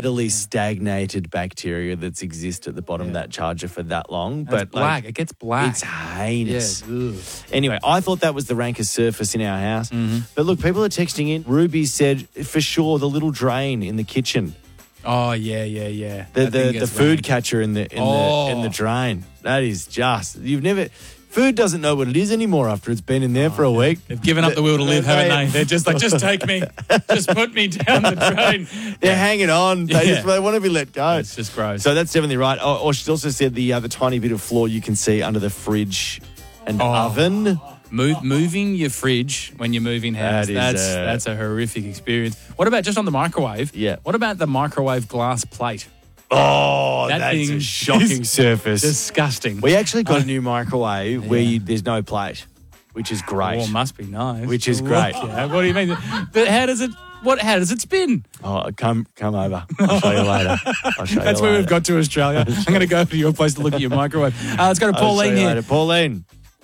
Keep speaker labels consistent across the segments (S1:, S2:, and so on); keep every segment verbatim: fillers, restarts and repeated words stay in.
S1: steadily stagnated bacteria that's exist at the bottom
S2: Yeah.
S1: of that charger for that long.
S2: It's
S1: But
S2: black.
S1: like,
S2: It gets black.
S1: it's heinous.
S2: Yeah. Ugh.
S1: Anyway, I thought that was the rankest surface in our house.
S2: Mm-hmm.
S1: But look, people are texting in. Ruby said, for sure, the little drain in the kitchen.
S2: Oh, yeah, yeah, yeah.
S1: The
S2: That thing
S1: the, the
S2: gets
S1: food
S2: ranked.
S1: catcher in the in
S2: Oh.
S1: the in the drain. That is just you've never food doesn't know what it is anymore after it's been in there for a week.
S2: They've given up the will to live, haven't they? They're just like, just take me. Just put me down the drain.
S1: They're hanging on. They
S2: Yeah.
S1: just they want to be let go.
S2: It's just gross.
S1: So that's definitely right. Oh, or she also said the uh, the tiny bit of floor you can see under the fridge and
S2: Oh.
S1: oven.
S2: Move, moving your fridge when you're moving house,
S1: That is,
S2: that's,
S1: uh,
S2: that's a horrific experience. What about just on the microwave?
S1: Yeah.
S2: What about the microwave glass plate?
S1: Oh,
S2: That
S1: that's
S2: thing
S1: a shocking
S2: is
S1: surface.
S2: Disgusting.
S1: We actually got a new microwave where
S2: Yeah.
S1: you, there's no plate, which is great.
S2: Oh, must be nice.
S1: Which is great.
S2: Yeah, what do you mean? But how does it? What? How does it spin?
S1: Oh, come come over. I'll show you later. I'll show
S2: That's
S1: you
S2: where
S1: later.
S2: we've got to Australia. I'm going to go to your place to look at your microwave. Uh, let's go to
S1: I'll show
S2: Pauline
S1: you
S2: here.
S1: later. Pauline,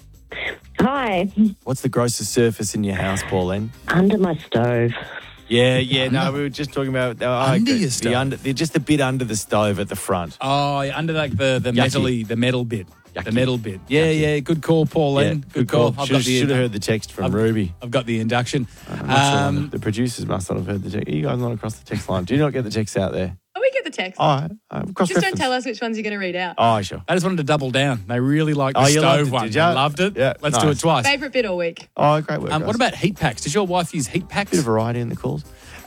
S3: Hi,
S1: what's the grossest surface in your house, Pauline?
S3: under my stove.
S1: Yeah, yeah. No, we were just talking about oh,
S2: Under
S1: okay,
S2: your
S1: the
S2: stove?
S1: under, the, just a bit under the stove at the front.
S2: Oh, yeah, under like the the
S1: Yucky.
S2: metally, the metal bit, the
S1: Yucky.
S2: metal bit. Yeah, yeah. Good call, Pauline.
S1: Yeah,
S2: good, call. I've
S1: Should,
S2: got the
S1: should have heard the text from
S2: I've-
S1: Ruby.
S2: I've got the induction.
S1: I'm not sure.
S2: Um,
S1: The producers must not have heard the text. You guys not across the text line. Do you not get the text out there?
S4: Oh, we get the text.
S1: Oh, uh, cross
S4: Just don't tell us which ones you're going to read out.
S1: Oh, sure.
S2: I just wanted to double down. They really liked the
S1: Oh, you loved
S2: stove
S1: it,
S2: one.
S1: did
S2: They
S1: ya?
S2: loved it.
S1: Yeah,
S2: Let's do it
S1: nice.
S2: twice.
S4: Favourite bit all week.
S1: Oh, great work.
S2: Um,
S1: guys.
S2: what about heat packs? Does your wife use heat packs?
S1: bit of variety in the calls?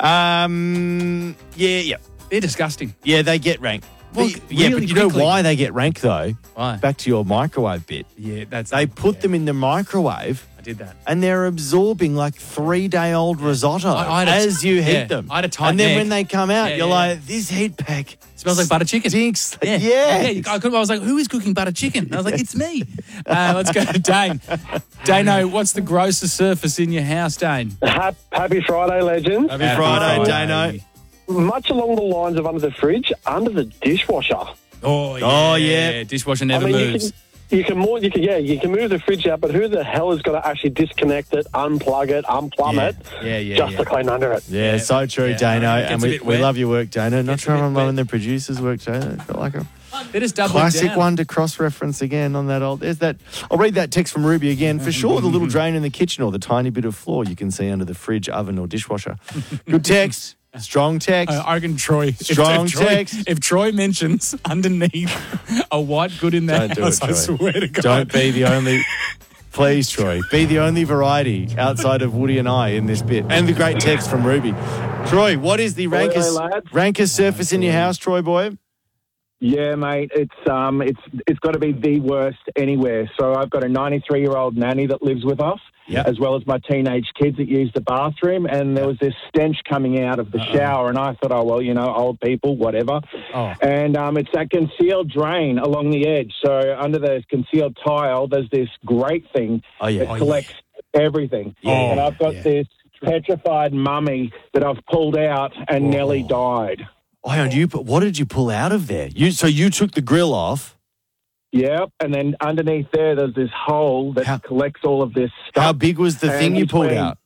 S1: Um, yeah, yeah,
S2: They're disgusting.
S1: yeah. They get ranked.
S2: Well,
S1: The- yeah,
S2: really
S1: but you know
S2: quickly.
S1: why they get ranked though?
S2: Why?
S1: Back to your microwave bit.
S2: Yeah, that's.
S1: They put
S2: yeah,
S1: them in the microwave.
S2: I did that.
S1: And they're absorbing like three day old risotto
S2: I- I had a-
S1: as you heat
S2: yeah,
S1: them.
S2: I had a tight
S1: And then
S2: neck.
S1: when they come out,
S2: Yeah,
S1: you're
S2: yeah.
S1: like, this heat pack
S2: Smells like butter chicken.
S1: stinks.
S2: Yeah,
S1: Yeah.
S2: yeah. you- I, could, I was like, "Who is cooking butter chicken?" I was like, "It's me." Uh, let's go to Dane. Dano, what's the grossest surface in your house, Dane?
S5: Hap- Happy Friday, legends.
S1: Happy Friday, Dano.
S5: Much along the lines of under the fridge, under the dishwasher.
S2: Oh, yeah.
S1: Oh, yeah.
S2: Dishwasher never
S5: I mean,
S2: moves.
S5: you can, you can more, you can, yeah, you can move the fridge out, but who the hell is going to actually disconnect it, unplug it, unplumb
S2: Yeah.
S5: it,
S2: Yeah, yeah,
S5: just
S2: yeah.
S5: to clean under it?
S1: Yeah,
S2: Yeah.
S1: so true,
S2: Yeah.
S1: Dano.
S2: It gets
S1: And
S2: a
S1: we,
S2: bit
S1: we
S2: wet.
S1: love your work, Dano. Not
S2: Gets a
S1: sure
S2: bit
S1: I'm loving
S2: wet.
S1: the producers' work, Dano. I felt like a
S2: They're just doubling
S1: classic
S2: down.
S1: one to cross-reference again on that old. There's that. I'll read that text from Ruby again. For sure, the little drain in the kitchen or the tiny bit of floor you can see under the fridge, oven, or dishwasher. Good text. Strong text.
S2: Uh, I reckon Troy. if-
S1: Strong
S2: if, Troy,
S1: text.
S2: If Troy mentions underneath a white good in that
S1: Don't do
S2: house,
S1: it,
S2: I
S1: Troy.
S2: swear to God.
S1: Don't be the only. Please, Troy, be the only variety outside of Woody and I in this bit. And the great text from Ruby. Troy, what is the
S5: Hello,
S1: rankest,
S5: lads.
S1: rankest surface in your house, Troy boy?
S6: Yeah, mate, it's um, it's it's got to be the worst anywhere. So I've got a ninety-three-year-old nanny that lives with us,
S1: Yep.
S6: as well as my teenage kids that use the bathroom. And there was this stench coming out of the shower, and I thought, oh well, you know, old people, whatever.
S1: Oh.
S6: And um, it's that concealed drain along the edge. So under the concealed tile, there's this great thing
S1: Oh, yeah.
S6: that
S1: Oh,
S6: collects everything.
S1: Yeah,
S6: and I've got
S2: yeah.
S6: this petrified mummy that I've pulled out, and nearly died.
S1: Oh, hang on, you put, what did you pull out of there? You So you took the grill off.
S6: Yep, and then underneath there, there's this hole that
S1: How-
S6: collects all of this stuff.
S1: How big was the
S6: And
S1: thing you pulled
S6: between-
S1: out?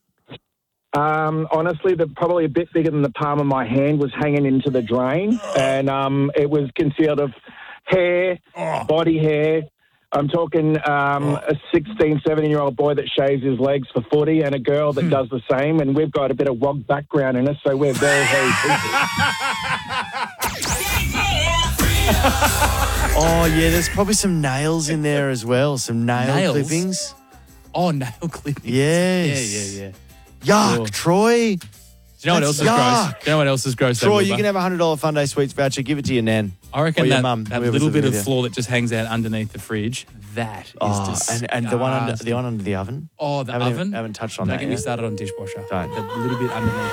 S6: Um, honestly, the, probably a bit bigger than the palm of my hand was hanging into the drain, and um, it was concealed of hair, body hair. I'm talking um, a sixteen, seventeen-year-old boy that shaves his legs for footy and a girl that does the same, and we've got a bit of wog background in us, so we're very, very busy.
S1: Oh, yeah, there's probably some nails in there as well. Some nail
S2: Nails?
S1: clippings.
S2: Oh, nail clippings.
S1: Yes.
S2: Yeah, yeah, yeah.
S1: Yuck,
S2: Oh.
S1: Troy.
S2: Do you know what else
S1: That's
S2: is gross?
S1: yuck.
S2: Do you know what else is gross? though,
S1: Troy, you
S2: Wilbur?
S1: can have a one hundred dollars Fun Day Sweets voucher. Give it to your nan.
S2: I reckon
S1: or your
S2: that,
S1: mum,
S2: that
S1: whoever's
S2: little
S1: living
S2: bit of
S1: with you.
S2: floor that just hangs out underneath the fridge, that is
S1: Oh,
S2: disgusting.
S1: and, and the one under the one under the oven.
S2: Oh, the
S1: haven't
S2: oven?
S1: Even, haven't touched on
S2: Don't
S1: that
S2: get me
S1: yet.
S2: started on dishwasher.
S1: Don't.
S2: The little bit underneath.